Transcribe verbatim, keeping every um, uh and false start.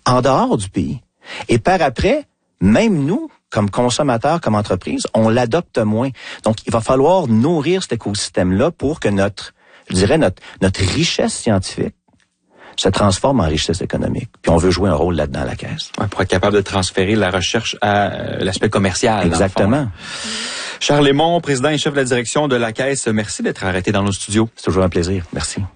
en dehors du pays. Et par après, même nous, comme consommateurs, comme entreprise, on l'adopte moins. Donc, il va falloir nourrir cet écosystème-là pour que notre, je dirais, notre, notre richesse scientifique se transforme en richesse économique. Puis on veut jouer un rôle là-dedans à la Caisse. Ouais, pour être capable de transférer la recherche à euh, l'aspect commercial. Exactement. Charles Lémon, président et chef de la direction de la Caisse, merci d'être arrêté dans nos studios. C'est toujours un plaisir. Merci.